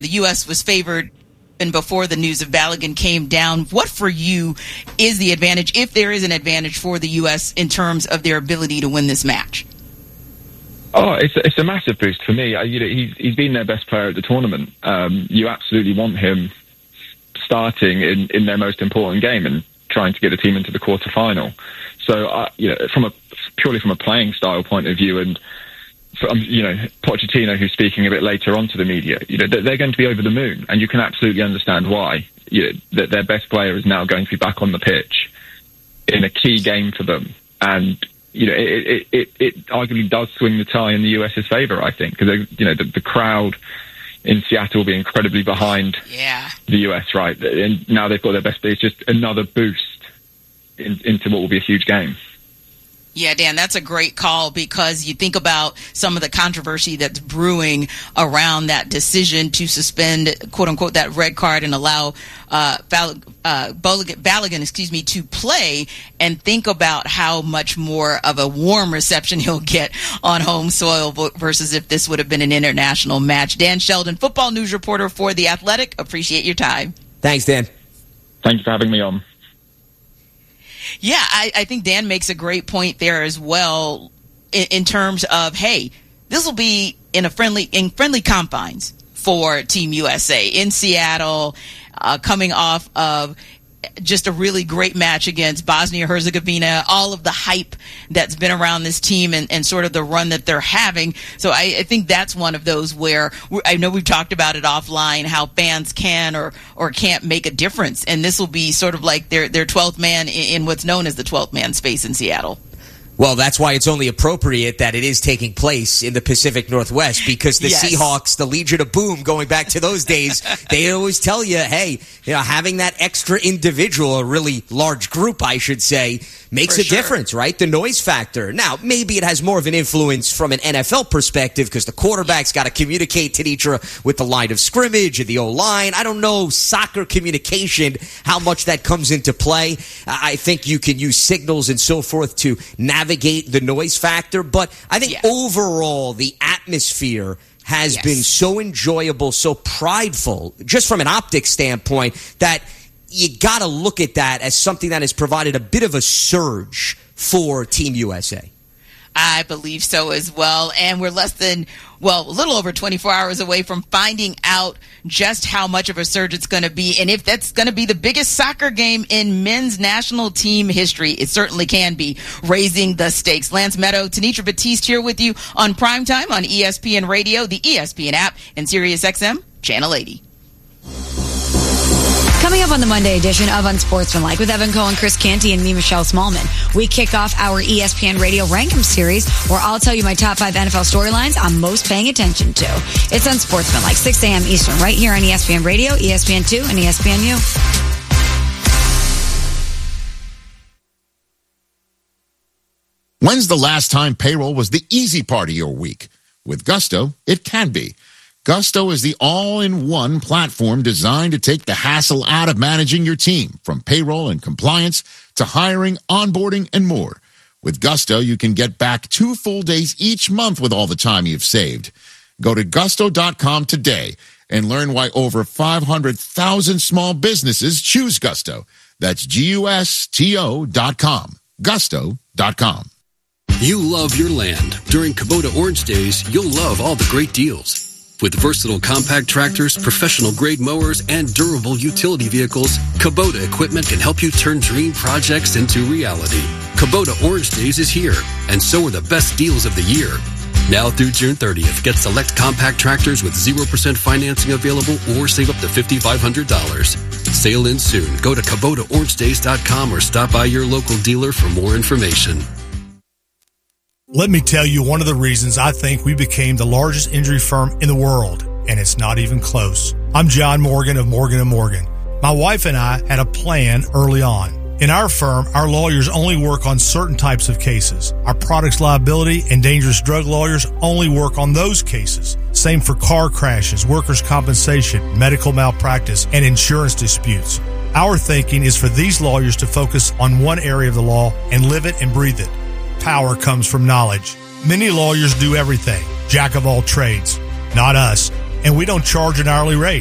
the U.S. was favored and before the news of Balogun came down. What for you is the advantage, if there is an advantage for the U.S. in terms of their ability to win this match? Oh, it's a massive boost for me. He's been their best player at the tournament. You absolutely want him starting in their most important game and trying to get the team into the quarterfinal. So, purely from a playing style point of view, and Pochettino, who's speaking a bit later on to the media, they're going to be over the moon, and you can absolutely understand why. That their best player is now going to be back on the pitch in a key game for them, and it arguably does swing the tie in the US's favour, I think, because the crowd in Seattle will be incredibly behind the US, right? And now they've got their best. It's just another boost into what will be a huge game. Yeah, Dan, that's a great call, because you think about some of the controversy that's brewing around that decision to suspend, quote unquote, that red card and allow Balogun, to play, and think about how much more of a warm reception he'll get on home soil versus if this would have been an international match. Dan Sheldon, football news reporter for The Athletic. Appreciate your time. Thanks, Dan. Thank you for having me on. Yeah, I think Dan makes a great point there as well in terms of, hey, this will be in friendly confines for Team USA in Seattle, coming off of just a really great match against Bosnia-Herzegovina, all of the hype that's been around this team and sort of the run that they're having. So I think that's one of those where I know we've talked about it offline, how fans can or can't make a difference. And this will be sort of like their 12th man in what's known as the 12th man space in Seattle. Well, that's why it's only appropriate that it is taking place in the Pacific Northwest, because the Seahawks, the Legion of Boom, going back to those days, they always tell you, hey, having that extra individual, a really large group, I should say, makes a difference, right? The noise factor. Now, maybe it has more of an influence from an NFL perspective, because the quarterback's got to communicate to each other with the line of scrimmage and the O-line. I don't know soccer communication, how much that comes into play. I think you can use signals and so forth to navigate the noise factor, but I think overall the atmosphere has been so enjoyable, so prideful, just from an optics standpoint, that you got to look at that as something that has provided a bit of a surge for Team USA. I believe so as well. And we're a little over 24 hours away from finding out just how much of a surge it's going to be. And if that's going to be the biggest soccer game in men's national team history, it certainly can be, raising the stakes. Lance Meadow, Tenitra Batiste here with you on Primetime on ESPN Radio, the ESPN app, and SiriusXM Channel 80. Coming up on the Monday edition of Unsportsmanlike with Evan Cohen, Chris Canty, and me, Michelle Smallman, we kick off our ESPN Radio Rankum series, where I'll tell you my top 5 NFL storylines I'm most paying attention to. It's Unsportsmanlike, 6 a.m. Eastern, right here on ESPN Radio, ESPN2, and ESPNU. When's the last time payroll was the easy part of your week? With Gusto, it can be. Gusto is the all-in-one platform designed to take the hassle out of managing your team, from payroll and compliance to hiring, onboarding, and more. With Gusto, you can get back 2 full days each month with all the time you've saved. Go to gusto.com today and learn why over 500,000 small businesses choose Gusto. That's GUSTO.com. Gusto.com. You love your land. During Kubota Orange Days, you'll love all the great deals. With versatile compact tractors, professional-grade mowers, and durable utility vehicles, Kubota equipment can help you turn dream projects into reality. Kubota Orange Days is here, and so are the best deals of the year. Now through June 30th, get select compact tractors with 0% financing available or save up to $5,500. Sale ends soon. Go to KubotaOrangeDays.com or stop by your local dealer for more information. Let me tell you one of the reasons I think we became the largest injury firm in the world, and it's not even close. I'm John Morgan of Morgan & Morgan. My wife and I had a plan early on. In our firm, our lawyers only work on certain types of cases. Our products liability and dangerous drug lawyers only work on those cases. Same for car crashes, workers' compensation, medical malpractice, and insurance disputes. Our thinking is for these lawyers to focus on one area of the law and live it and breathe it. Power comes from knowledge. Many lawyers do everything, jack of all trades. Not us. and we don't charge an hourly rate.